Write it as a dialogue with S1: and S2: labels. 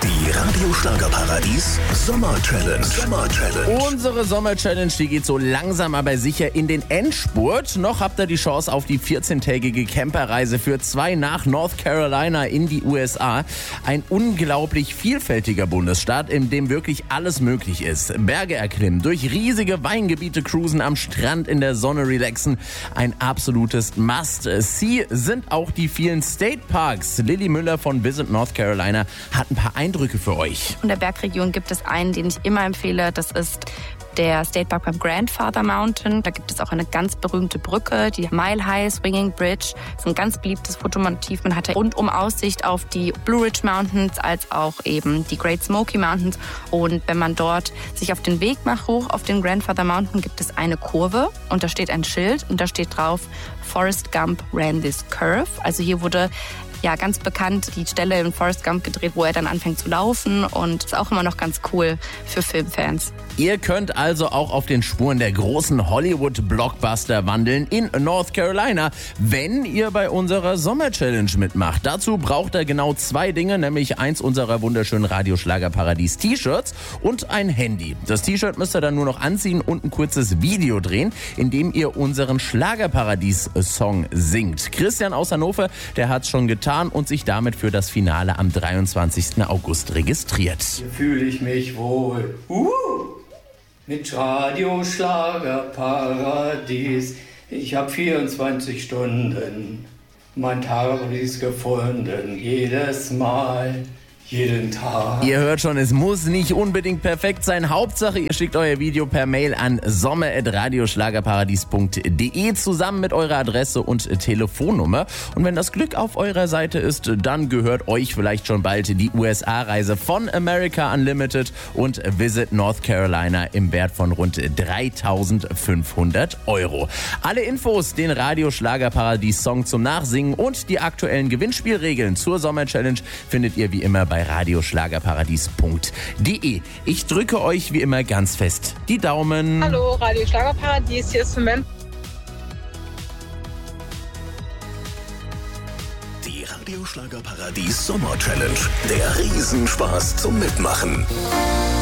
S1: Die Radio Schlagerparadies Sommer Challenge.
S2: Unsere Sommer-Challenge, die geht so langsam aber sicher in den Endspurt. Noch habt ihr die Chance auf die 14-tägige Camperreise für 2 nach North Carolina in die USA. Ein unglaublich vielfältiger Bundesstaat, in dem wirklich alles möglich ist. Berge erklimmen, durch riesige Weingebiete cruisen, am Strand in der Sonne relaxen. Ein absolutes Must-See sind auch die vielen State Parks. Lilly Müller von Visit North Carolina hat ein paar Eindrücke für euch.
S3: In der Bergregion gibt es einen, den ich immer empfehle. Das ist der State Park beim Grandfather Mountain. Da gibt es auch eine ganz berühmte Brücke, die Mile High Swinging Bridge. Das ist ein ganz beliebtes Fotomotiv. Man hat rundum Aussicht auf die Blue Ridge Mountains als auch eben die Great Smoky Mountains. Und wenn man dort sich auf den Weg macht, hoch auf den Grandfather Mountain, gibt es eine Kurve und da steht ein Schild und da steht drauf, Forrest Gump ran this curve. Also hier wurde ganz bekannt die Stelle in Forrest Gump gedreht, wo er dann anfängt zu laufen, und ist auch immer noch ganz cool für Filmfans.
S2: Ihr könnt also auch auf den Spuren der großen Hollywood-Blockbuster wandeln in North Carolina, wenn ihr bei unserer Sommer-Challenge mitmacht. Dazu braucht ihr genau 2 Dinge, nämlich eins unserer wunderschönen Radio-Schlagerparadies-T-Shirts und ein Handy. Das T-Shirt müsst ihr dann nur noch anziehen und ein kurzes Video drehen, in dem ihr unseren Schlagerparadies-Song singt. Christian aus Hannover, der hat's schon getan und sich damit für das Finale am 23. August registriert.
S4: Hier fühle ich mich wohl. Mit Radio Schlagerparadies. Ich habe 24 Stunden mein Paradies gefunden. Jedes Mal, jeden Tag.
S2: Ihr hört schon, es muss nicht unbedingt perfekt sein. Hauptsache, ihr schickt euer Video per Mail an sommer@radioschlagerparadies.de zusammen mit eurer Adresse und Telefonnummer. Und wenn das Glück auf eurer Seite ist, dann gehört euch vielleicht schon bald die USA-Reise von America Unlimited und Visit North Carolina im Wert von rund 3.500 €. Alle Infos, den Radio-Schlagerparadies-Song zum Nachsingen und die aktuellen Gewinnspielregeln zur Sommer-Challenge findet ihr wie immer bei radioschlagerparadies.de. Ich drücke euch wie immer ganz fest die Daumen.
S5: Hallo, Radio Schlagerparadies, hier ist Cement.
S1: Die Radio Schlagerparadies Sommer Challenge. Der Riesenspaß zum Mitmachen.